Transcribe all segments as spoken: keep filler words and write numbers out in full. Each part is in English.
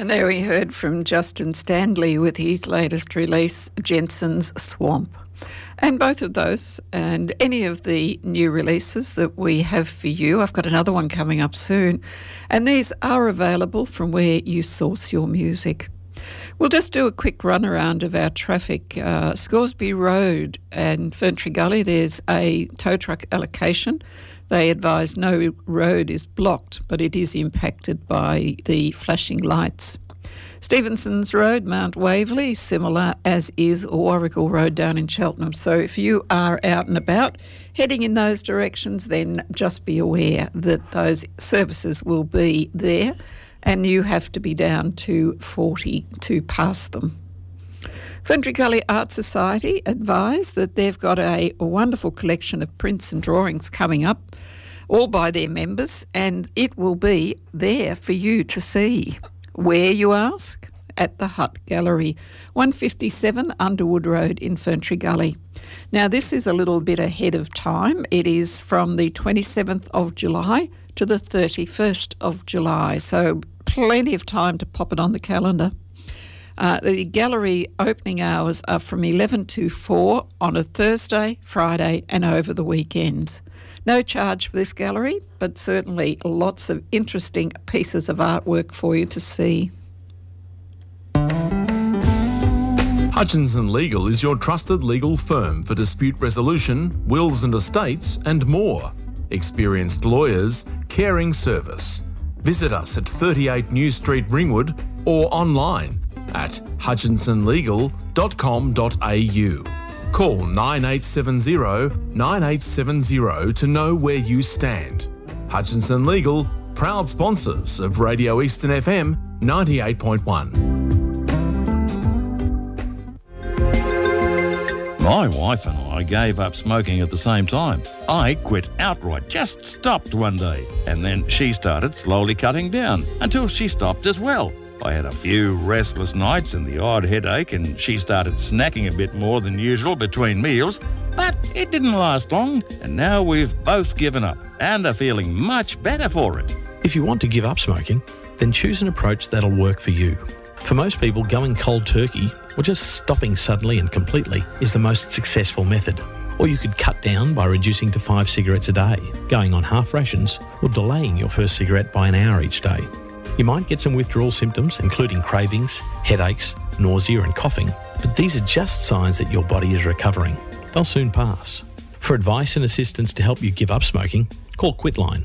And there we heard from Justin Stanley with his latest release, Jensen's Swamp. And both of those and any of the new releases that we have for you, I've got another one coming up soon, and these are available from where you source your music. We'll just do a quick run around of our traffic. Uh, Scoresby Road and Ferntree Gully, there's a tow truck allocation. They advise no road is blocked, but it is impacted by the flashing lights. Stevenson's Road, Mount Waverley, similar as is Warrigal Road down in Cheltenham. So if you are out and about heading in those directions, then just be aware that those services will be there and you have to be down to forty to pass them. Ferntree Gully Art Society advise that they've got a, a wonderful collection of prints and drawings coming up, all by their members, and it will be there for you to see. Where, you ask? At the Hut Gallery, one fifty-seven Underwood Road in Ferntree Gully. Now, this is a little bit ahead of time. It is from the twenty-seventh of July to the thirty-first of July, so plenty of time to pop it on the calendar. Uh, the gallery opening hours are from eleven to four on a Thursday, Friday and over the weekends. No charge for this gallery, but certainly lots of interesting pieces of artwork for you to see. Hutchinson Legal is your trusted legal firm for dispute resolution, wills and estates and more. Experienced lawyers, caring service. Visit us at thirty-eight New Street, Ringwood, or online at hutchinson legal dot com dot a u. Call nine eight seven zero, nine eight seven zero to know where you stand. Hutchinson Legal, proud sponsors of Radio Eastern F M ninety-eight point one. My wife and I gave up smoking at the same time. I quit outright, just stopped one day. And then she started slowly cutting down until she stopped as well. I had a few restless nights and the odd headache, and she started snacking a bit more than usual between meals. But it didn't last long, and now we've both given up and are feeling much better for it. If you want to give up smoking, then choose an approach that'll work for you. For most people, going cold turkey, or just stopping suddenly and completely, is the most successful method. Or you could cut down by reducing to five cigarettes a day, going on half rations, or delaying your first cigarette by an hour each day. You might get some withdrawal symptoms, including cravings, headaches, nausea and coughing, but these are just signs that your body is recovering. They'll soon pass. For advice and assistance to help you give up smoking, call Quitline.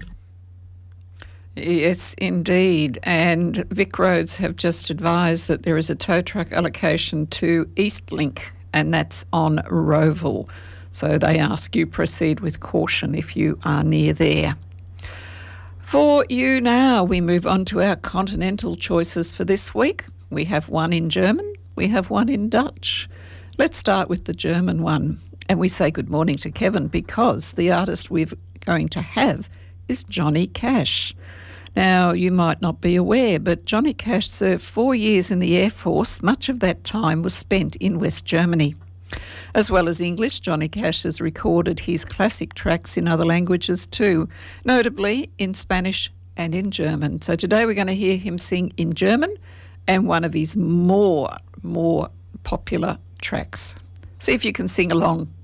Yes, indeed. And Vic Roads have just advised that there is a tow truck allocation to Eastlink, and that's on Roval. So they ask you proceed with caution if you are near there. For you now, we move on to our continental choices for this week. We have one in German, we have one in Dutch. Let's start with the German one. And we say good morning to Kevin because the artist we're going to have is Johnny Cash. Now, you might not be aware, but Johnny Cash served four years in the Air Force. Much of that time was spent in West Germany. As well as English, Johnny Cash has recorded his classic tracks in other languages too, notably in Spanish and in German. So today we're going to hear him sing in German and one of his more, more popular tracks. See if you can sing along.